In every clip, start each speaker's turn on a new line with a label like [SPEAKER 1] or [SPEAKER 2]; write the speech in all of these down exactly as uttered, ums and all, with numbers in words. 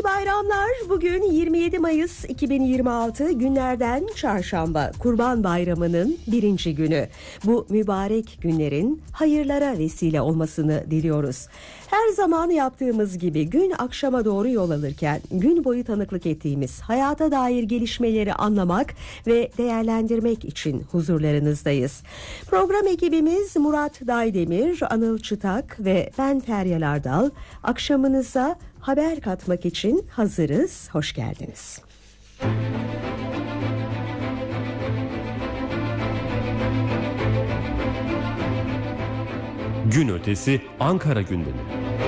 [SPEAKER 1] İyi bayramlar. Bugün yirmi yedi Mayıs iki bin yirmi altı, günlerden çarşamba, Kurban Bayramı'nın birinci günü. Bu mübarek günlerin hayırlara vesile olmasını diliyoruz. Her zaman yaptığımız gibi gün akşama doğru yol alırken gün boyu tanıklık ettiğimiz hayata dair gelişmeleri anlamak ve değerlendirmek için huzurlarınızdayız. Program ekibimiz Murat Daydemir, Anıl Çıtak ve ben Feryal Ardal. Akşamınıza haber katmak için hazırız. Hoş geldiniz.
[SPEAKER 2] Gün ötesi Ankara gündemi.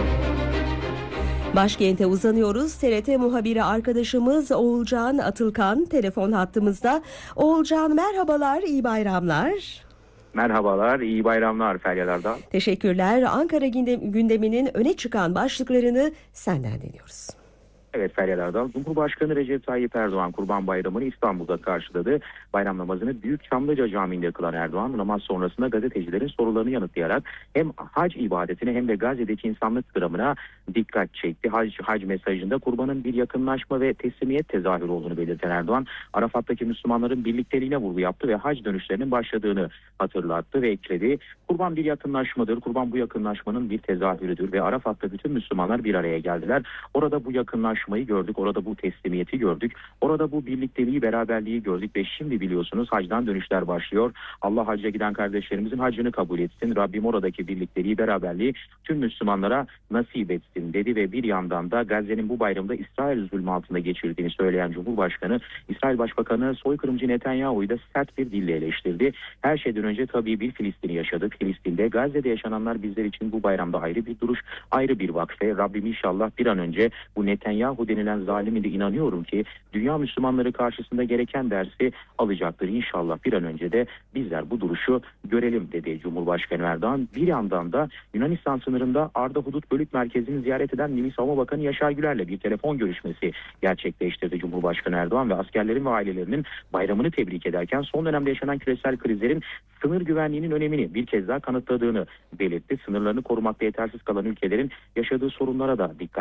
[SPEAKER 1] Başkente uzanıyoruz. T R T muhabiri arkadaşımız Oğulcan Atılkan telefon hattımızda. Oğulcan merhabalar, iyi bayramlar.
[SPEAKER 3] Merhabalar, iyi bayramlar Feryal Ardal.
[SPEAKER 1] Teşekkürler. Ankara gündeminin öne çıkan başlıklarını senden dinliyoruz.
[SPEAKER 3] Evet Feryal Ardal, Cumhurbaşkanı Recep Tayyip Erdoğan Kurban Bayramı'nı İstanbul'da karşıladı. Bayram namazını Büyük Çamlıca Camii'nde kılan Erdoğan, namaz sonrasında gazetecilerin sorularını yanıtlayarak hem hac ibadetine hem de Gazze'deki insanlık dramına dikkat çekti. Hac, hac mesajında kurbanın bir yakınlaşma ve teslimiyet tezahürü olduğunu belirten Erdoğan, Arafat'taki Müslümanların birlikteliğine vurgu yaptı ve hac dönüşlerinin başladığını hatırlattı ve ekledi. Kurban bir yakınlaşmadır, kurban bu yakınlaşmanın bir tezahürüdür ve Arafat'ta bütün Müslümanlar bir araya geldiler. Orada bu yakınlaşma gördük, orada bu teslimiyeti gördük, orada bu birlikteliği, beraberliği gördük ve şimdi biliyorsunuz hacdan dönüşler başlıyor. Allah hacca giden kardeşlerimizin hacını kabul etsin. Rabbim oradaki birlikteliği, beraberliği tüm Müslümanlara nasip etsin dedi ve bir yandan da Gazze'nin bu bayramda İsrail zulmü altında geçirdiğini söyleyen Cumhurbaşkanı, İsrail Başbakanı soykırımcı Netanyahu'yu da sert bir dille eleştirdi. Her şeyden önce tabii bir Filistin'i yaşadık. Filistin'de, Gazze'de yaşananlar bizler için bu bayramda ayrı bir duruş, ayrı bir vakfe. Rabbim inşallah bir an önce bu Netanyahu bu denilen zalimi de inanıyorum ki dünya Müslümanları karşısında gereken dersi alacaktır. İnşallah bir an önce de bizler bu duruşu görelim dedi Cumhurbaşkanı Erdoğan. Bir yandan da Yunanistan sınırında Arda Hudut Bölük Merkezi'ni ziyaret eden Milli Savunma Bakanı Yaşar Güler'le bir telefon görüşmesi gerçekleştirdi Cumhurbaşkanı Erdoğan ve askerlerin ve ailelerinin bayramını tebrik ederken son dönemde yaşanan küresel krizlerin sınır güvenliğinin önemini bir kez daha kanıtladığını belirtti. Sınırlarını korumakta yetersiz kalan ülkelerin yaşadığı sorunlara da dikkat